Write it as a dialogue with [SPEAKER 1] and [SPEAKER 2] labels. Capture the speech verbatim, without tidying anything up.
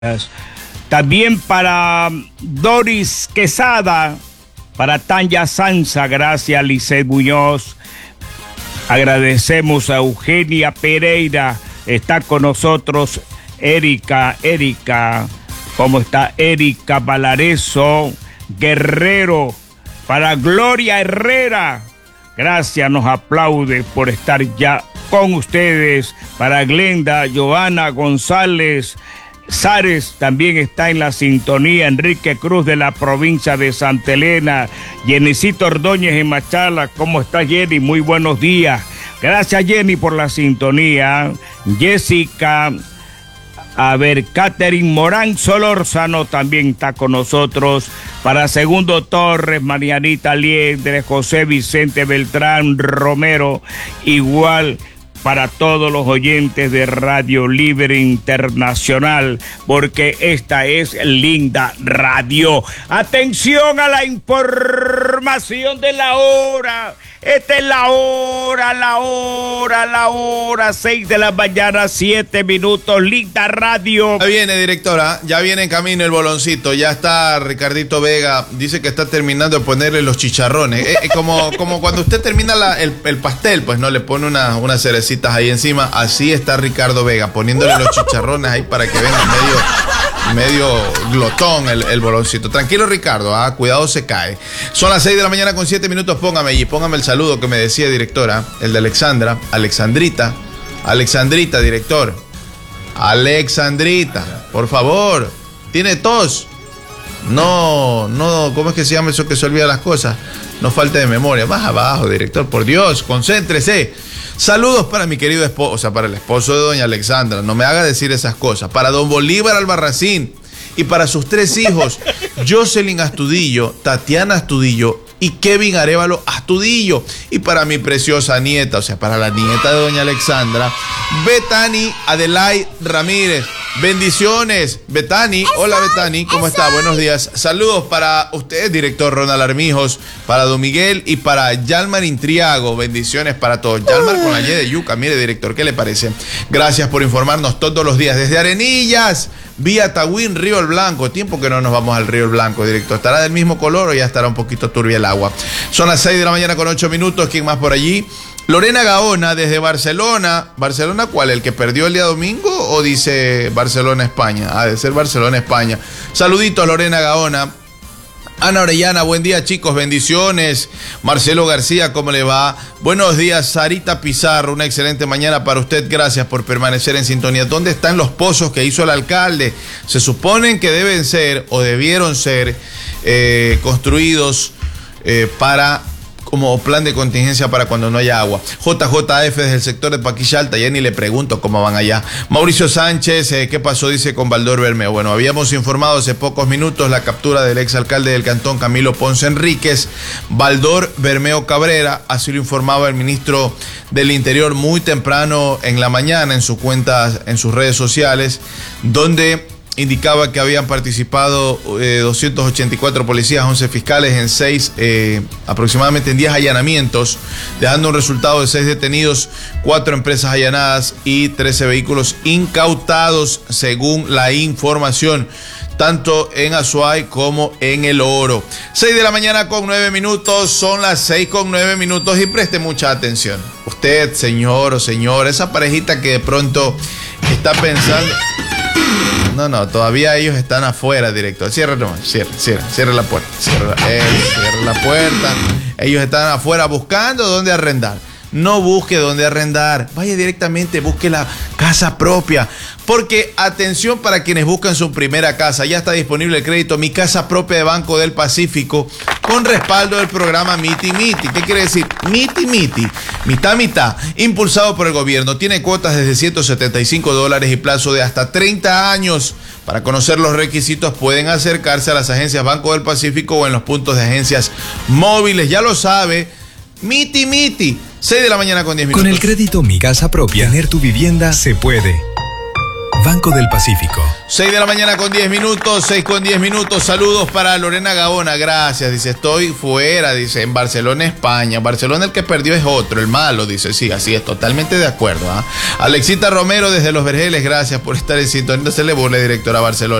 [SPEAKER 1] También para Doris Quesada, para Tanya Sanza, gracias Lisset Muñoz. Agradecemos a Eugenia Pereira, está con nosotros Erika, Erika, ¿cómo está Erika Valareso Guerrero? Para Gloria Herrera, gracias, nos aplaude por estar ya con ustedes. Para Glenda, Joana González Sares también está en la sintonía. Enrique Cruz de la provincia de Santa Elena. Jenicito Ordóñez en Machala. ¿Cómo está Jenny? Muy buenos días. Gracias Jenny por la sintonía. Jessica, a ver, Catherine Morán Solórzano también está con nosotros. Para Segundo Torres, Marianita Liendre, José Vicente Beltrán Romero, igual para todos los oyentes de Radio Libre Internacional, porque esta es Linda Radio. Atención a la información de la hora. Esta es la hora, la hora, la hora, seis de la mañana, siete minutos, Linda Radio.
[SPEAKER 2] Ya viene, directora, ya viene en camino el boloncito, ya está Ricardito Vega, dice que está terminando de ponerle los chicharrones. Eh, eh, como, como cuando usted termina la, el, el pastel, pues no le pone una, unas cerecitas ahí encima, así está Ricardo Vega, poniéndole los chicharrones ahí para que venga medio, medio glotón el, el boloncito. Tranquilo, Ricardo, ah, cuidado, se cae. Son las seis de la mañana con siete minutos, póngame allí, póngame el saludo que me decía, directora, el de Alexandra, Alexandrita, Alexandrita, director, Alexandrita, por favor, tiene tos, no, no, ¿cómo es que se llama eso que se olvida las cosas? No falte de memoria, más abajo, director, por Dios, concéntrese. Saludos para mi querido esposo, o sea, para el esposo de doña Alexandra, no me haga decir esas cosas, para don Bolívar Albarracín y para sus tres hijos, Jocelyn Astudillo, Tatiana Astudillo y Kevin Arévalo Astudillo. Y para mi preciosa nieta, o sea, para la nieta de doña Alexandra, Betani Adelaide Ramírez. Bendiciones, Betani. Hola, Betani, ¿cómo está? Buenos días. Saludos para usted, director Ronald Armijos, para don Miguel y para Yalmar Intriago. Bendiciones para todos. Yalmar con la Y de yuca. Mire, director, ¿qué le parece? Gracias por informarnos todos los días desde Arenillas, vía Tahuín, Río El Blanco. Tiempo que no nos vamos al Río El Blanco, director. ¿Estará del mismo color o ya estará un poquito turbia el agua? Son las seis de la mañana con ocho minutos. ¿Quién más por allí? Lorena Gaona desde Barcelona. ¿Barcelona cuál? ¿El que perdió el día domingo o dice Barcelona, España? Ah, debe ser Barcelona, España. Saluditos, Lorena Gaona. Ana Orellana, buen día, chicos, bendiciones. Marcelo García, ¿cómo le va? Buenos días, Sarita Pizarro, una excelente mañana para usted, gracias por permanecer en sintonía. ¿Dónde están los pozos que hizo el alcalde? Se suponen que deben ser o debieron ser eh, construidos eh, para... como plan de contingencia para cuando no haya agua. J J F desde el sector de Paquilla Alta, ya ni le pregunto cómo van allá. Mauricio Sánchez, eh, ¿qué pasó? Dice con Baldor Bermeo. Bueno, habíamos informado hace pocos minutos la captura del exalcalde del cantón, Camilo Ponce Enríquez, Baldor Bermeo Cabrera, así lo informaba el ministro del Interior muy temprano en la mañana en sus cuentas, en sus redes sociales, donde indicaba que habían participado eh, doscientos ochenta y cuatro policías, once fiscales en seis, eh, aproximadamente en diez allanamientos, dejando un resultado de seis detenidos, cuatro empresas allanadas y trece vehículos incautados, según la información, tanto en Azuay como en El Oro. seis de la mañana con nueve minutos, son las seis con nueve minutos y preste mucha atención. Usted, señor o señora, esa parejita que de pronto está pensando... No, no, todavía ellos están afuera, director. Cierra nomás, cierra, cierra, cierra la puerta. Cierra, eh, cierra la puerta. Ellos están afuera buscando dónde arrendar. No busque dónde arrendar. Vaya directamente, busque la casa propia. Porque, atención para quienes buscan su primera casa, ya está disponible el crédito Mi Casa Propia de Banco del Pacífico con respaldo del programa Miti Miti. ¿Qué quiere decir? Miti Miti, mitad mitad, impulsado por el gobierno. Tiene cuotas desde ciento setenta y cinco dólares y plazo de hasta treinta años. Para conocer los requisitos pueden acercarse a las agencias Banco del Pacífico o en los puntos de agencias móviles. Ya lo sabe, Miti Miti. seis de la mañana con diez minutos.
[SPEAKER 3] Con el crédito Mi Casa Propia, tener tu vivienda se puede. Banco del Pacífico.
[SPEAKER 2] seis de la mañana con diez minutos, seis con diez minutos. Saludos para Lorena Gaona, gracias. Dice, estoy fuera, dice, en Barcelona, España. Barcelona el que perdió es otro, el malo, dice. Sí, así es, totalmente de acuerdo. ¿eh? Alexita Romero desde Los Vergeles, gracias por estar en sintonía. No se le burle, directora Barcelona.